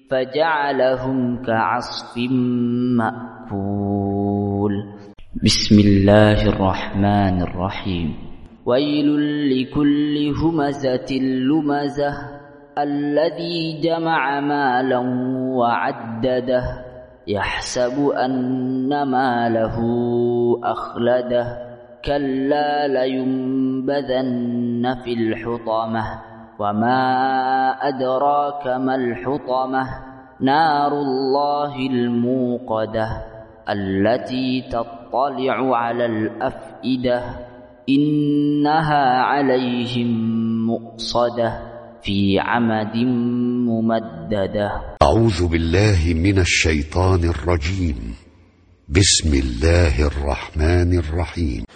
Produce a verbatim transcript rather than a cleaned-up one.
فجعلهم كعصف مأكول. بسم الله الرحمن الرحيم. ويل لكل همزة لمزة الذي جمع مالا وعدده يحسب أن ماله أخلده كلا لينبذن في الحطمة وما أدراك ما الحطمة نار الله الموقدة التي تطلع على الأفئدة إنها عليهم مؤصدة في عمد ممددة. أعوذ بالله من الشيطان الرجيم. بسم الله الرحمن الرحيم.